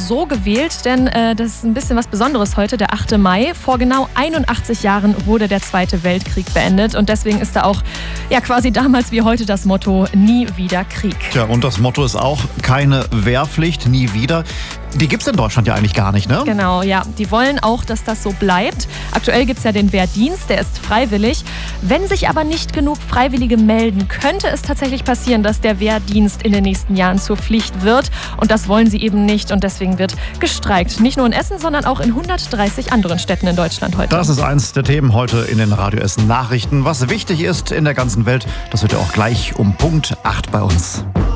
so gewählt, denn das ist ein bisschen was Besonderes heute, der 8. Mai. Vor genau 81 Jahren wurde der Zweite Weltkrieg beendet und deswegen ist da auch quasi damals wie heute das Motto Nie wieder Krieg. Tja, und das Motto ist auch keine Wehrpflicht, nie wieder. Die gibt's in Deutschland ja eigentlich gar nicht, ne? Genau, ja. Die wollen auch, dass das so bleibt. Aktuell gibt's ja den Wehrdienst, der ist freiwillig. Wenn sich aber nicht genug Freiwillige melden, könnte es tatsächlich passieren, dass der Wehrdienst in den nächsten Jahren zur Pflicht wird. Und das wollen sie eben nicht und deswegen wird gestreikt. Nicht nur in Essen, sondern auch in 130 anderen Städten in Deutschland heute. Das ist eins der Themen heute in den Radio Essen Nachrichten. Was wichtig ist in der ganzen Welt, das wird ja auch gleich um Punkt 8 bei uns.